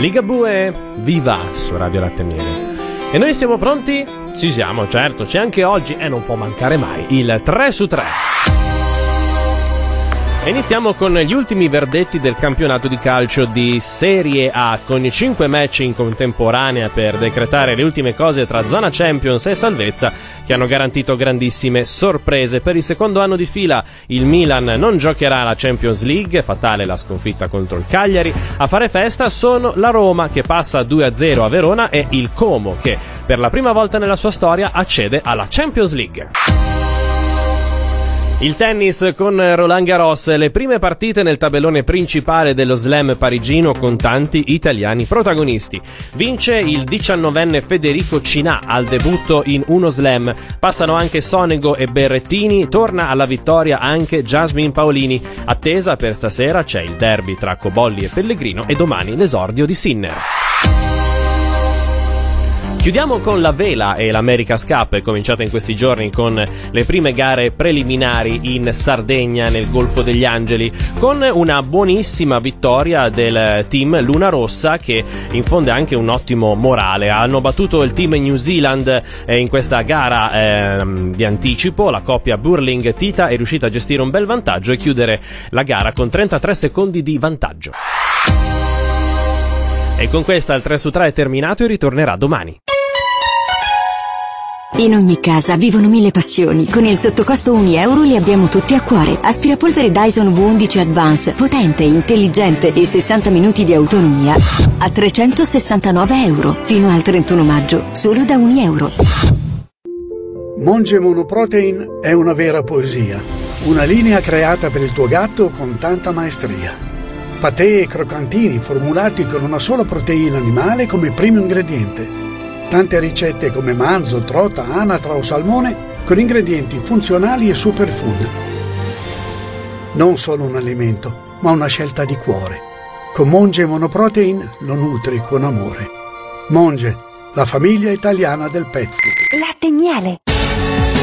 Ligabue, viva su Radio Latte e Miele. E noi siamo pronti? Ci siamo, certo, c'è anche oggi e non può mancare mai il 3 su 3. E iniziamo con gli ultimi verdetti del campionato di calcio di Serie A, con 5 match in contemporanea per decretare le ultime cose tra zona Champions e salvezza, che hanno garantito grandissime sorprese. Per il secondo anno di fila il Milan non giocherà la Champions League, fatale la sconfitta contro il Cagliari. A fare festa sono la Roma, che passa 2-0 a Verona, e il Como, che per la prima volta nella sua storia accede alla Champions League. Il tennis con Roland Garros, le prime partite nel tabellone principale dello slam parigino con tanti italiani protagonisti. Vince il 19enne Federico Cinà al debutto in uno slam, passano anche Sonego e Berrettini, torna alla vittoria anche Jasmine Paolini. Attesa per stasera c'è il derby tra Cobolli e Pellegrino e domani l'esordio di Sinner. Chiudiamo con la vela e l'America's Cup, è cominciata in questi giorni con le prime gare preliminari in Sardegna, nel Golfo degli Angeli, con una buonissima vittoria del team Luna Rossa, che infonde anche un ottimo morale. Hanno battuto il team New Zealand in questa gara di anticipo. La coppia Burling-Tita è riuscita a gestire un bel vantaggio e chiudere la gara con 33 secondi di vantaggio. E con questa il 3 su 3 è terminato e ritornerà domani. In ogni casa vivono 1000 passioni. Con il sottocosto €1 li abbiamo tutti a cuore. Aspirapolvere Dyson V11 Advance, potente, intelligente e 60 minuti di autonomia a €369 fino al 31 maggio, solo da €1. Monge Monoprotein è una vera poesia, una linea creata per il tuo gatto con tanta maestria. Patè e croccantini formulati con una sola proteina animale come primo ingrediente. Tante ricette come manzo, trota, anatra o salmone con ingredienti funzionali e superfood. Non solo un alimento, ma una scelta di cuore. Con Monge Monoprotein lo nutri con amore. Monge, la famiglia italiana del pet food. Latte e miele.